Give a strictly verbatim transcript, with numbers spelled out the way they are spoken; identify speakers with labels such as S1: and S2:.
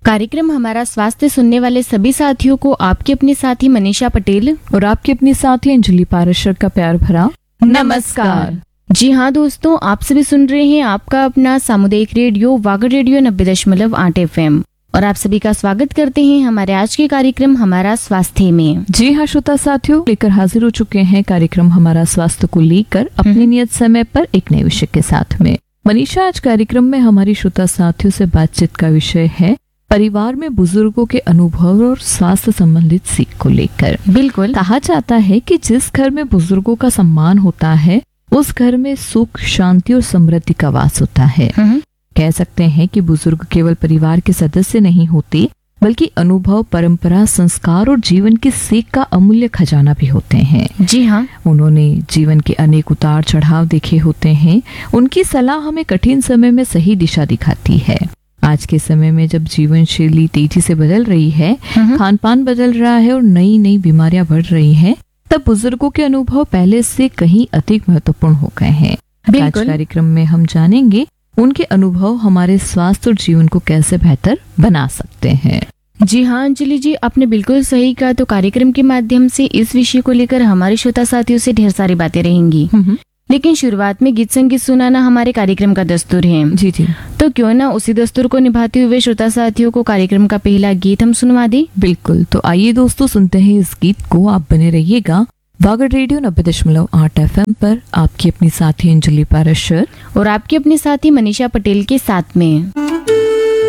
S1: कार्यक्रम हमारा स्वास्थ्य सुनने वाले सभी साथियों को आपकी अपनी साथी मनीषा पटेल
S2: और आपकी अपनी साथी अंजलि पारशर का प्यार भरा
S1: नमस्कार। जी हाँ दोस्तों, आप सभी सुन रहे हैं आपका अपना सामुदायिक रेडियो वागड़ रेडियो नब्बे दशमलव आठ एफ एम और आप सभी का स्वागत करते हैं हमारे आज के कार्यक्रम हमारा स्वास्थ्य में।
S2: जी हाँ श्रोता साथियों, लेकर हाजिर हो चुके हैं कार्यक्रम हमारा स्वास्थ्य को लेकर अपने नियत समय पर एक नए विषय के साथ में। मनीषा, आज कार्यक्रम में हमारी श्रोता साथियों से बातचीत का विषय है परिवार में बुजुर्गों के अनुभव और स्वास्थ्य संबंधित सीख को लेकर।
S1: बिल्कुल,
S2: कहा जाता है कि जिस घर में बुजुर्गों का सम्मान होता है उस घर में सुख, शांति और समृद्धि का वास होता है। कह सकते हैं कि बुजुर्ग केवल परिवार के सदस्य नहीं होते बल्कि अनुभव, परंपरा, संस्कार और जीवन की सीख का अमूल्य खजाना भी होते हैं।
S1: जी हाँ,
S2: उन्होंने जीवन के अनेक उतार चढ़ाव देखे होते हैं। उनकी सलाह हमें कठिन समय में सही दिशा दिखाती है। आज के समय में जब जीवन शैली तेजी से बदल रही है, खान पान बदल रहा है और नई नई बीमारियां बढ़ रही हैं, तब बुजुर्गों के अनुभव पहले से कहीं अधिक महत्वपूर्ण हो गए हैं। आज कार्यक्रम में हम जानेंगे उनके अनुभव हमारे स्वास्थ्य और जीवन को कैसे बेहतर बना सकते हैं।
S1: जी हाँ अंजलि जी, आपने बिल्कुल सही कहा। तो कार्यक्रम के माध्यम से इस विषय को लेकर हमारे श्रोता साथियों से ढेर सारी बातें रहेंगी, लेकिन शुरुआत में गीत संगीत सुनाना हमारे कार्यक्रम का दस्तूर है।
S2: जी जी,
S1: तो क्यों ना उसी दस्तूर को निभाते हुए श्रोता साथियों को कार्यक्रम का पहला गीत हम सुनवा दें।
S2: बिल्कुल, तो आइए दोस्तों सुनते हैं इस गीत को। आप बने रहिएगा वागड़ रेडियो नब्बे दशमलव आठ एफ एम पर आपकी अपनी साथी अंजलि पारशर
S1: और आपकी अपनी साथी मनीषा पटेल के साथ में।